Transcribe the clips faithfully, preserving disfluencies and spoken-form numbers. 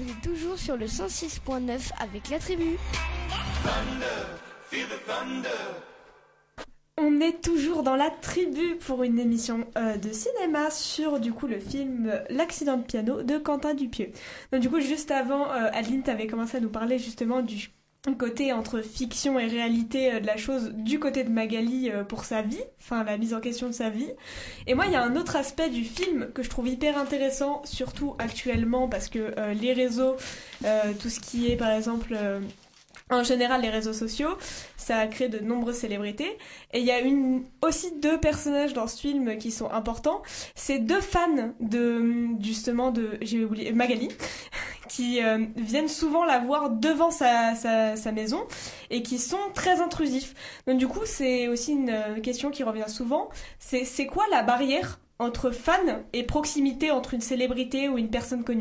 Vous êtes toujours sur le cent six point neuf avec la tribu. On est toujours dans la tribu pour une émission euh, de cinéma sur du coup le film euh, L'accident de piano de Quentin Dupieux. Donc du coup juste avant, euh, Adeline t'avais commencé à nous parler justement du côté entre fiction et réalité euh, de la chose du côté de Magali euh, pour sa vie, enfin la mise en question de sa vie. Et moi il y a un autre aspect du film que je trouve hyper intéressant, surtout actuellement parce que euh, les réseaux, euh, tout ce qui est par exemple... Euh, En général, les réseaux sociaux, ça a créé de nombreuses célébrités. Et il y a une, aussi deux personnages dans ce film qui sont importants. C'est deux fans de, justement, de, j'ai oublié, Magali, qui euh, viennent souvent la voir devant sa, sa, sa maison et qui sont très intrusifs. Donc du coup, c'est aussi une question qui revient souvent. C'est, c'est quoi la barrière entre fan et proximité entre une célébrité ou une personne connue ?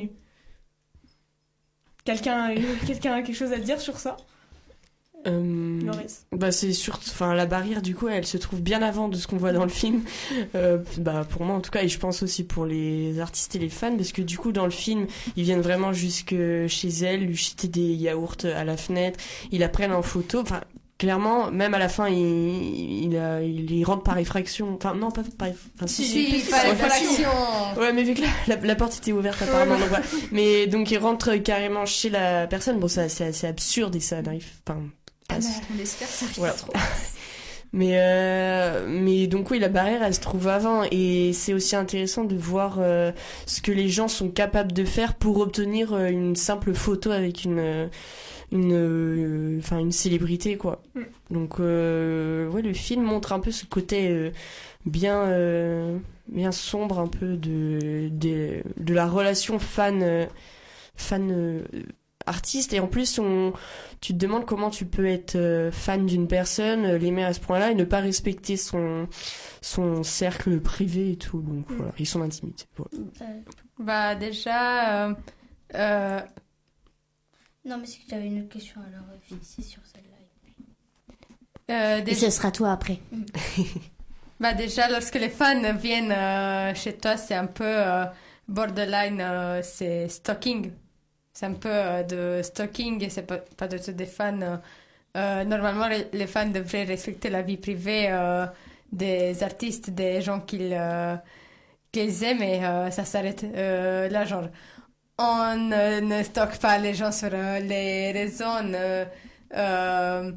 Quelqu'un, quelqu'un a quelque chose à dire sur ça ? Euh, bah c'est sûr, enfin la barrière du coup elle se trouve bien avant de ce qu'on voit dans le film, euh, bah pour moi en tout cas, et je pense aussi pour les artistes et les fans, parce que du coup dans le film ils viennent vraiment jusque chez elle lui jeter des yaourts à la fenêtre, ils la prennent en photo, enfin clairement même à la fin il il, a, il, il rentre par effraction, enfin non pas par effraction, si, si, si par effraction, ouais mais vu que la, la, la porte était ouverte apparemment, donc, ouais. Mais donc il rentre carrément chez la personne, bon ça c'est assez absurde et ça n'arrive pas. Ah bah, on espère que ça arrive voilà. pas trop. mais euh, mais donc oui, la barrière elle se trouve avant, et c'est aussi intéressant de voir euh, ce que les gens sont capables de faire pour obtenir euh, une simple photo avec une une enfin euh, une célébrité quoi. Mm. Donc euh, ouais, le film montre un peu ce côté euh, bien euh, bien sombre un peu de de de la relation fan euh, fan euh, artiste, et en plus on tu te demandes comment tu peux être euh, fan d'une personne, euh, l'aimer à ce point-là et ne pas respecter son son cercle privé et tout, donc mmh. voilà, et son intimité. Voilà. Euh, bah déjà euh, euh... non mais c'est que j'avais une autre question, alors finissez sur celle-là. Euh, déjà... Et ce sera toi après. Mmh. Bah déjà lorsque les fans viennent euh, chez toi, c'est un peu euh, borderline, euh, c'est stalking. C'est un peu euh, de stalking et c'est pas, pas du tout des fans. Euh, euh, normalement, les, les fans devraient respecter la vie privée euh, des artistes, des gens qu'ils, euh, qu'ils aiment, et euh, ça s'arrête euh, là. Genre, on euh, ne stocke pas les gens sur euh, les réseaux. On, euh, euh,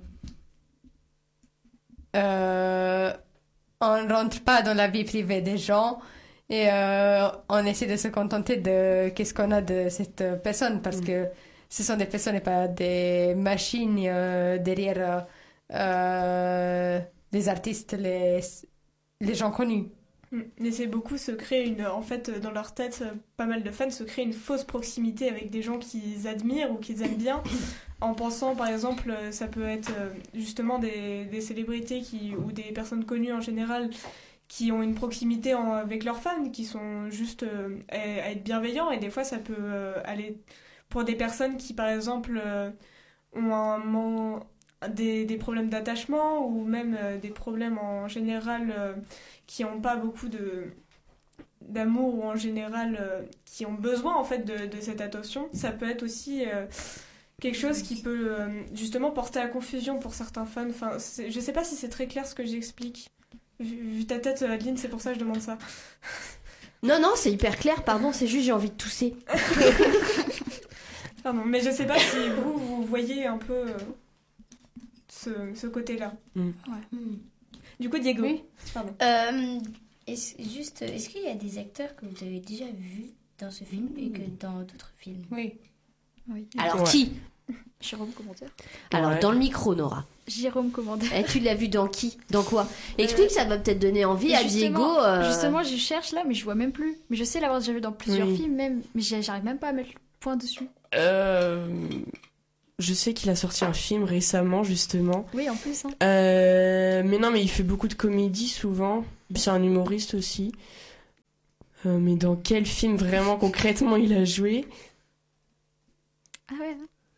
euh, on rentre pas dans la vie privée des gens. Et euh, on essaie de se contenter de qu'est-ce qu'on a de cette personne, parce mmh. que ce sont des personnes et pas des machines euh, derrière euh, les artistes, les, les gens connus. Mais c'est beaucoup se créer une, en fait, dans leur tête, pas mal de fans se créent une fausse proximité avec des gens qu'ils admirent ou qu'ils aiment bien, en pensant, par exemple, ça peut être justement des, des célébrités qui, ou des personnes connues en général, qui ont une proximité en, avec leurs fans, qui sont juste euh, à, à être bienveillants, et des fois ça peut euh, aller pour des personnes qui par exemple euh, ont un, man, des, des problèmes d'attachement, ou même euh, des problèmes en général euh, qui n'ont pas beaucoup de, d'amour, ou en général euh, qui ont besoin en fait de, de cette attention. Ça peut être aussi euh, quelque chose qui peut euh, justement porter à confusion pour certains fans. Enfin, c'est, je sais pas si c'est très clair ce que j'explique. Vu, vu ta tête, Adeline, c'est pour ça que je demande ça. Non, non, c'est hyper clair, pardon, c'est juste j'ai envie de tousser. Pardon, mais je sais pas si vous, vous voyez un peu euh, ce, ce côté-là. Mm. Ouais. Mm. Du coup, Diego. Oui. Pardon. Euh, est-ce, juste, est-ce qu'il y a des acteurs que vous avez déjà vus dans ce film mm. et que dans d'autres films ? Oui. oui. Alors, ouais. Qui ? Jérôme Commandeur. Alors, ouais. Dans le micro, Nora. Jérôme Commandeur. Et tu l'as vu dans qui ? Dans quoi ? Explique, euh, ça va peut-être donner envie à Diego. Euh... Justement, je cherche là, mais je vois même plus. Mais je sais l'avoir déjà vu dans plusieurs oui. films, même. Mais j'arrive même pas à mettre le point dessus. Euh... Je sais qu'il a sorti un film récemment, justement. Oui, en plus. Hein. Euh... Mais non, mais il fait beaucoup de comédie, souvent. C'est un humoriste aussi. Euh, mais dans quel film, vraiment, concrètement, il a joué ? Ah ouais.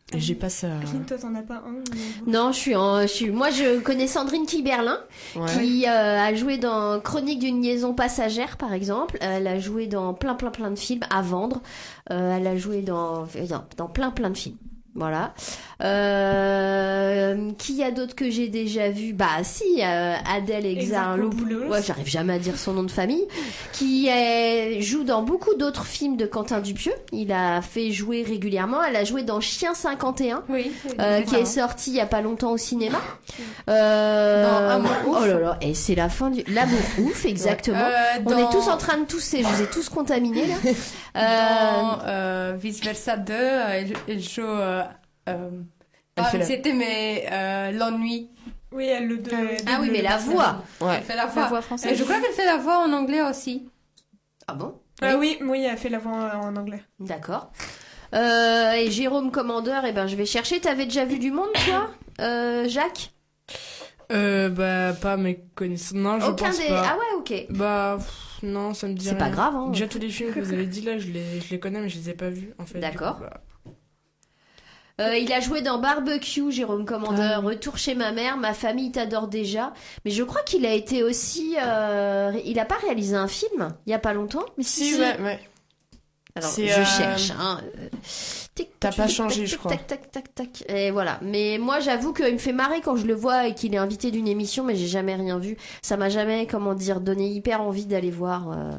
Et j'ai pas ça. Aline, toi, t'en as pas un ou... Non, je suis en. Je suis... Moi, je connais Sandrine Kiberlin, Ouais. qui euh, a joué dans Chronique d'une liaison passagère, par exemple. Elle a joué dans plein, plein, plein de films à vendre. Euh, elle a joué dans, dans, dans plein, plein de films. Voilà. Euh, qui y a d'autres que j'ai déjà vu? Bah si, euh, Adèle Exarchopoulos. Ouais, j'arrive jamais à dire son nom de famille. Qui est, joue dans beaucoup d'autres films de Quentin Dupieux. Il a fait jouer régulièrement. Elle a joué dans Chien cinquante et un, Oui. euh, qui est sorti il y a pas longtemps au cinéma. Euh... Dans Amour ouf. Oh là là, et c'est la fin du l'amour ouf, exactement. Euh, On dans- est tous en train de tousser. Je vous ai tous contaminés là. Euh, Dans euh, Vice Versa deux, euh, elle, elle joue. Euh, euh, Elle ah, fait la- C'était mais euh, l'ennui. Oui, elle le... Ah oui, mais la voix. Ouais. Elle fait la La voix. voix Et française. je crois qu'elle fait la voix en anglais aussi. Ah bon? Ah oui, oui, elle fait la voix en anglais. D'accord. Euh, et Jérôme Commandeur, eh ben je vais chercher. T'avais déjà vu du monde, toi, euh, Jacques? Euh, bah, pas mes connaissances. Non, je Aucun pense des. pas. Ah ouais, ok. Bah, pff, non, ça me dit C'est rien. pas grave, hein. Déjà, tous les films que vous avez dit là, je les, je les connais, mais je les ai pas vus, en fait. D'accord. Du coup, bah, Euh, il a joué dans Barbecue, Jérôme Commandeur, Ah oui. Retour chez ma mère, Ma famille t'adore déjà. Mais je crois qu'il a été aussi. euh, Il a pas réalisé un film il y a pas longtemps. Mais Si, si, ouais, ouais. Alors, C'est, je euh, cherche. Hein. euh, tic, T'as tac, pas tac, changé, tac, je crois. Tac, tac, tac, tac. Et voilà. Mais moi, j'avoue qu'il me fait marrer quand je le vois et qu'il est invité d'une émission, mais j'ai jamais rien vu. Ça m'a jamais, comment dire, donné hyper envie d'aller voir. euh,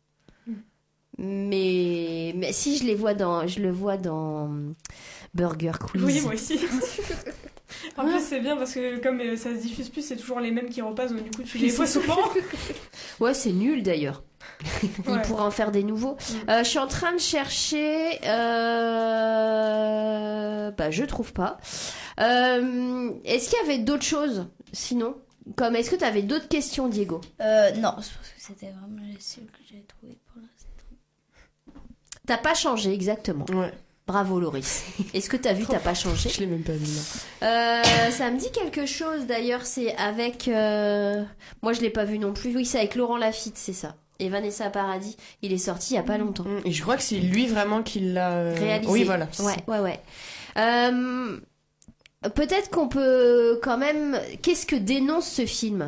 Mais... mais si je les vois dans, je le vois dans Burger Quiz. Oui, moi aussi. En plus, c'est bien parce que comme euh, ça se diffuse plus, c'est toujours les mêmes qui repassent, donc du coup, tu les vois souvent. Ouais, c'est nul d'ailleurs. Il Ouais. pourrait en faire des nouveaux. Mm. Euh, je suis en train de chercher. Euh... Bah, je trouve pas. Euh, Est-ce qu'il y avait d'autres choses sinon? Comme, est-ce que tu avais d'autres questions, Diego? Euh, non, je pense que c'était vraiment les seuls que j'ai trouvé pour l'instant. T'as pas changé, exactement. Ouais. Bravo, Loris. Est-ce que t'as vu, t'as pas changé? Je l'ai même pas vu, non. Euh, ça me dit quelque chose d'ailleurs, c'est avec. euh, Moi je l'ai pas vu non plus. Oui, c'est avec Laurent Lafitte, c'est ça. Et Vanessa Paradis. Il est sorti il y a pas longtemps. Mm, Et je crois que c'est lui vraiment qui l'a euh, Réalisé. Oui, voilà. c'est Ouais, ça. ouais, ouais. Euh, Peut-être qu'on peut quand même. Qu'est-ce que dénonce ce film?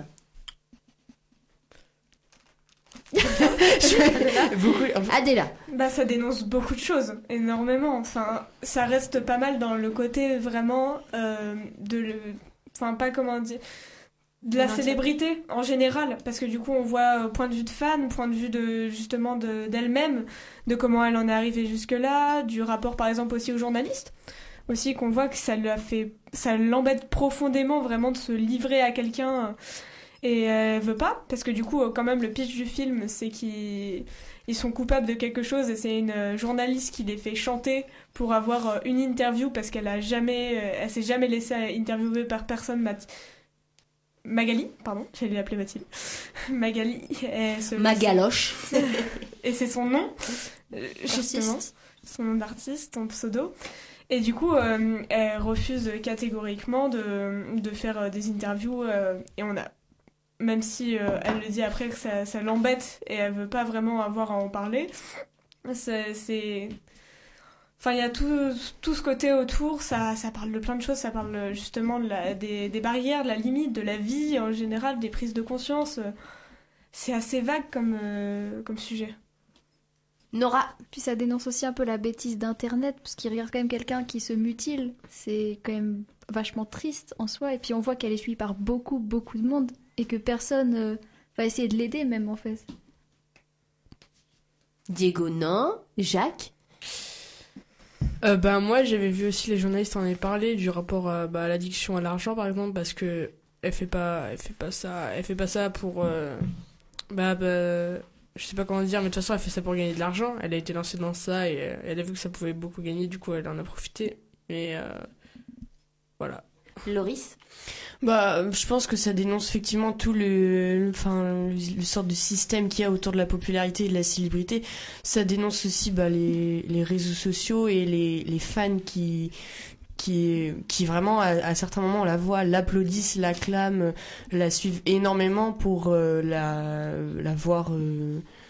Beaucoup. en fait, Adéla. Bah, ça dénonce beaucoup de choses, énormément. Enfin, ça reste pas mal dans le côté vraiment euh, de le. Enfin, pas comment dire. De la Comment dire célébrité en général, parce que du coup on voit euh, point de vue de fan, point de vue de justement de- d'elle-même, de comment elle en est arrivée jusque là, du rapport par exemple aussi aux journalistes, aussi qu'on voit que ça l'a fait, ça l'embête profondément vraiment de se livrer à quelqu'un euh, et elle veut pas, parce que du coup euh, quand même le pitch du film c'est qu'ils ils sont coupables de quelque chose et c'est une euh, journaliste qui les fait chanter pour avoir euh, une interview parce qu'elle a jamais, euh, elle s'est jamais laissée interviewer par personne. Math- Magali, pardon, j'allais l'appeler Mathilde. Magali, elle se- Magaloche. et c'est son nom, euh, justement, Artiste. son nom d'artiste, son pseudo. Et du coup, euh, elle refuse catégoriquement de, de faire euh, des interviews. euh, et on a, même si euh, elle le dit après que ça, ça l'embête et elle veut pas vraiment avoir à en parler, c'est... c'est- Enfin, il y a tout, tout ce côté autour, ça, ça parle de plein de choses, ça parle justement de la, des, des barrières, de la limite, de la vie en général, des prises de conscience. C'est assez vague comme, euh, comme sujet. Nora. Puis ça dénonce aussi un peu la bêtise d'Internet, parce qu'il regarde quand même quelqu'un qui se mutile. C'est quand même vachement triste en soi. Et puis on voit qu'elle est suivie par beaucoup, beaucoup de monde. Et que personne euh, va essayer de l'aider même en fait. Diego, non. Jacques. Euh, bah, moi, j'avais vu aussi les journalistes en avaient parlé du rapport à, bah, à l'addiction à l'argent, par exemple, parce que elle fait pas, elle fait pas ça, elle fait pas ça pour, euh, bah, bah, je sais pas comment dire, mais de toute façon, elle fait ça pour gagner de l'argent. Elle a été lancée dans ça et euh, elle a vu que ça pouvait beaucoup gagner, du coup, elle en a profité. Mais euh, voilà. Loris. Bah, je pense que ça dénonce effectivement tout le, enfin, le, le sort de système qu'il y a autour de la popularité et de la célébrité. Ça dénonce aussi bah, les, les réseaux sociaux et les, les fans qui, qui, qui vraiment, à, à certains moments, la voient, l'applaudissent, l'acclament, la suivent énormément pour euh, la, la voir euh,